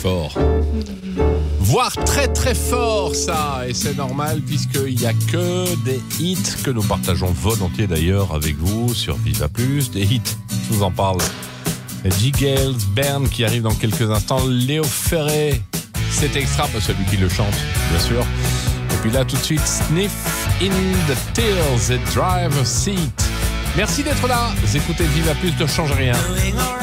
fort. Voire très très fort ça, et c'est normal puisqu'il n'y a que des hits que nous partageons volontiers d'ailleurs avec vous sur Viva Plus, des hits, je vous en parle. G-Gales Band qui arrive dans quelques instants, Léo Ferré, c'est extra, pas celui qui le chante bien sûr. Et puis là tout de suite, Sniff in the Tails et Drive a Seat. Merci d'être là, vous écoutez Viva Plus, ne change rien.